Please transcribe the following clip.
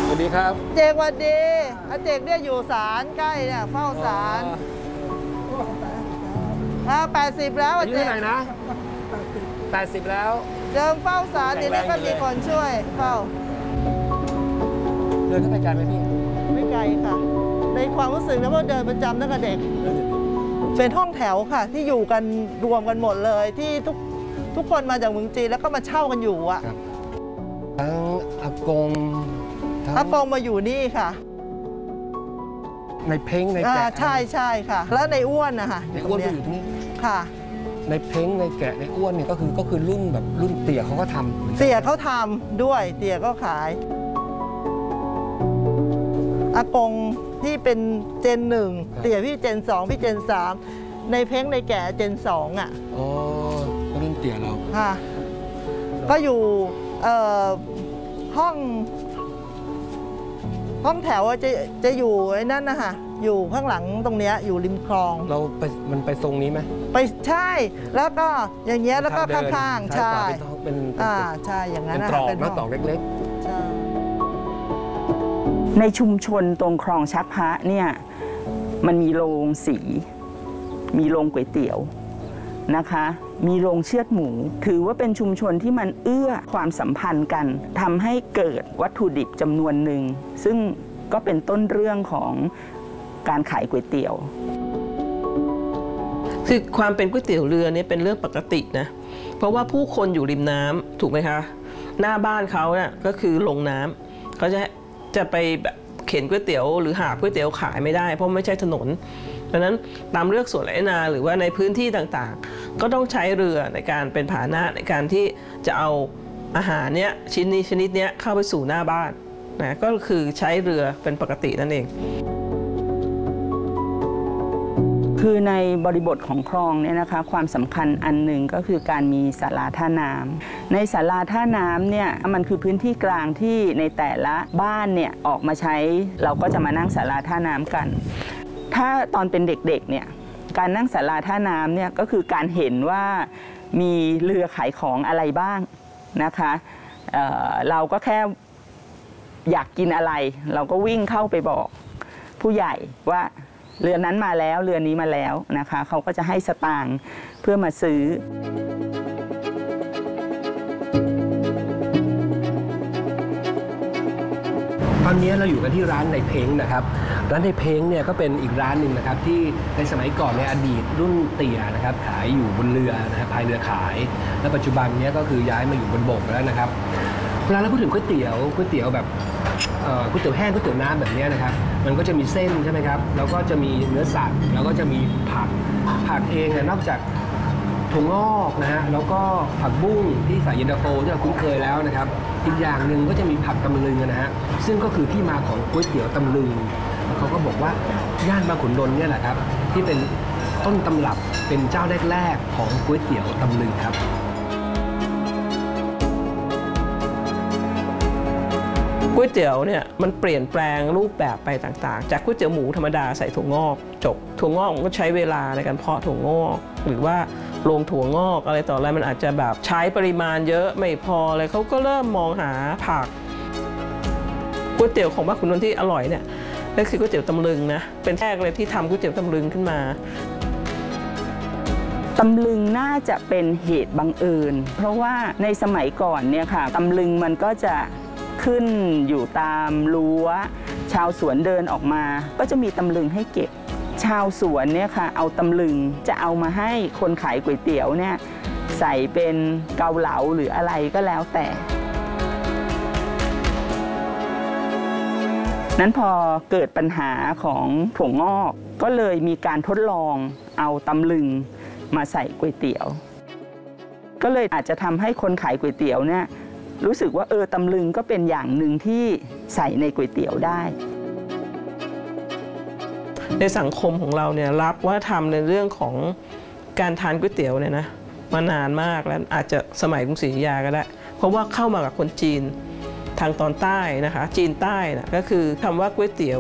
สวัสดีครับเจกวันดีอาเจกเนี่ยอยู่ศาลใกล้เนี่ยเฝ้าศาล80แล้วอาเจกอายุเท่าไหร่นะ80แล้วเดิมเฝ้าศาลเดี๋ยวนี้ก็มีคนช่วยเฝ้าเดินเข้าไปไกลไหมพี่ไม่ไกลค่ะในความรู้สึกนะว่าเดินประจำตั้งแต่เด็กเป็นห้องแถวค่ะที่อยู่กันรวมกันหมดเลยที่ทุกคนมาจากเมืองจีนแล้วก็มาเช่ากันอยู่อ่ะทั้งอากงมาอยู่นี่ค่ะในเพ้งในแกะใช่ค่ะแล้วในอ้วนนะคะในอ้วนก็อยู่ที่นี่ค่ะในเพ้งในแกะในอ้วนเนี่ยก็คือรุ่นแบบรุ่นเตี่ยเขาก็ทำเตี่ยเขาทำด้วยเตี่ยก็ขายอากงที่เป็นเจน1เตี่ยพี่เจน2พี่เจน3ในเพ้งในแกะเจน2อ่ะอ๋อรุ่นเตี่ยเราค่ะก็อยู่ห้องแถวจะอยู่ไอ้นั่นนะคะอยู่ข้างหลังตรงเนี้ยอยู่ริมคลองมันไปทรงนี้ไหมไปใช่แล้วก็อย่างเงี้ยแล้วก็ข้างๆใช่เป็นใช่อย่างนั้นเป็นตรอกเล็กๆใช่ในชุมชนตรงคลองชักพระเนี่ยมันมีโรงสีมีโรงก๋วยเตี๋ยวนะคะมีโรงเชือดหมูถือว่าเป็นชุมชนที่มันเอื้อความสัมพันธ์กันทำให้เกิดวัตถุดิบจำนวนหนึ่งซึ่งก็เป็นต้นเรื่องของการขายก๋วยเตี๋ยวคือความเป็นก๋วยเตี๋ยวเรือเนี่ยเป็นเรื่องปกตินะเพราะว่าผู้คนอยู่ริมน้ำถูกไหมคะหน้าบ้านเขาเนี่ยก็คือลงน้ำเขาจะไปแบบเข็นก๋วยเตี๋ยวหรือหาก๋วยเตี๋ยวขายไม่ได้เพราะไม่ใช่ถนนดังนั้นตามเลือกสวนไรนาหรือว่าในพื้นที่ต่างๆก็ต้องใช้เรือในการเป็นพาหนะในการที่จะเอาอาหารเนี้ยชนิดเนี้ยเข้าไปสู่หน้าบ้านนะก็คือใช้เรือเป็นปกตินั่นเองคือในบริบทของคลองเนี่ยนะคะความสำคัญอันหนึ่งก็คือการมีศาลาท่าน้ำในศาลาท่าน้ำเนี่ยมันคือพื้นที่กลางที่ในแต่ละบ้านเนี่ยออกมาใช้เราก็จะมานั่งศาลาท่าน้ำกันถ้าตอนเป็นเด็กๆเนี่ยการนั่งศาลาท่าน้ำเนี่ยก็คือการเห็นว่ามีเรือขายของอะไรบ้างนะคะเราก็แค่อยากกินอะไรเราก็วิ่งเข้าไปบอกผู้ใหญ่ว่าเรือนั้นมาแล้วเรือนี้มาแล้วนะคะเขาก็จะให้สตางค์เพื่อมาซื้อตอนนี้เราอยู่กันที่ร้านในเพ้งนะครับร้านในเพ้งเนี่ยก็เป็นอีกร้านหนึ่งนะครับที่ในสมัยก่อนในอดีตรุ่นเตี่ยนะครับขายอยู่บนเรือนะครับพายเรือขายและปัจจุบันนี้ก็คือย้ายมาอยู่บนบกแล้วนะครับเวลาเราพูดถึงก๋วยเตี๋ยวแบบก๋วยเตี๋ยวแห้งก๋วยเตี๋ยวน้ำแบบนี้นะครับมันก็จะมีเส้นใช่ไหมครับแล้วก็จะมีเนื้อสัตว์แล้วก็จะมีผักเองเนี่ยนอกจากถั่วงอกนะฮะแล้วก็ผักบุ้งที่ใส่เย็นตาโฟที่เราคุ้นเคยแล้วนะครับอีกอย่างหนึ่งก็จะมีผักตำลึงนะฮะซึ่งก็คือที่มาของก๋วยเตี๋ยวตำลึงเขาก็บอกว่าย่านบางขุนนนท์เนี่ยแหละครับที่เป็นต้นตำรับเป็นเจ้าแรกๆของก๋วยเตี๋ยวตำลึงครับก๋วยเตี๋ยวเนี่ยมันเปลี่ยนแปลงรูปแบบไปต่างๆจากก๋วยเตี๋ยวหมูธรรมดาใส่ถั่วงอกจบถั่วงอกมันก็ใช้เวลาในการเพาะถั่วงอกหรือว่าโรงถั่วงอกอะไรต่ออะไรมันอาจจะแบบใช้ปริมาณเยอะไม่พอเลยเขาก็เริ่มมองหาผักก๋วยเตี๋ยวของบ้านขุนนนท์ที่อร่อยเนี่ยนั่นคือก๋วยเตี๋ยวตำลึงนะเป็นแรกเลยที่ทำก๋วยเตี๋ยวตำลึงขึ้นมาตำลึงน่าจะเป็นเหตุบังเอิญเพราะว่าในสมัยก่อนเนี่ยค่ะตำลึงมันก็จะขึ้นอยู่ตามรั้วชาวสวนเดินออกมาก็จะมีตำลึงให้เก็บชาวสวนเนี่ยค่ะเอาตำลึงจะเอามาให้คนขายก๋วยเตี๋ยวเนี่ยใส่เป็นเกาเหลาหรืออะไรก็แล้วแต่นั้นพอเกิดปัญหาของถั่วงอกก็เลยมีการทดลองเอาตำลึงมาใส่ก๋วยเตี๋ยวก็เลยอาจจะทำให้คนขายก๋วยเตี๋ยวเนี่ยรู้สึกว่าตำลึงก็เป็นอย่างหนึ่งที่ใส่ในก๋วยเตี๋ยวได้ในสังคมของเราเนี่ยรับว่าทำในเรื่องของการทานก๋วยเตี๋ยวเนี่ยนะมานานมากแล้วอาจจะสมัยกรุงศรีอยุธยาก็ได้เพราะว่าเข้ามากับคนจีนทางตอนใต้นะคะจีนใต้นะก็คือคำว่าก๋วยเตี๋ยว